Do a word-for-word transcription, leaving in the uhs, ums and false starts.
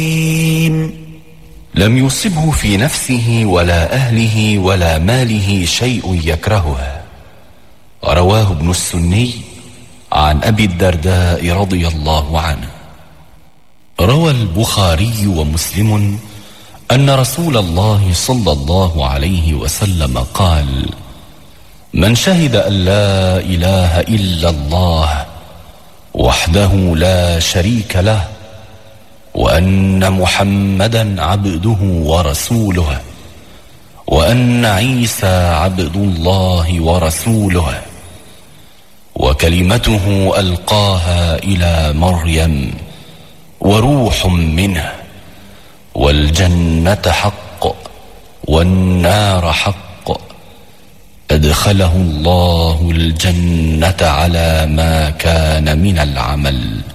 لم يصبه في نفسه ولا أهله ولا ماله شيء يكرهها. رواه ابن السني عن أبي الدرداء رضي الله عنه. روى البخاري ومسلم أن رسول الله صلى الله عليه وسلم قال: من شهد أن لا إله إلا الله وحده لا شريك له وأن محمدا عبده ورسوله وأن عيسى عبد الله ورسوله وكلمته ألقاها إلى مريم وروح منه والجنة حق والنار حق أدخله الله الجنة على ما كان من العمل.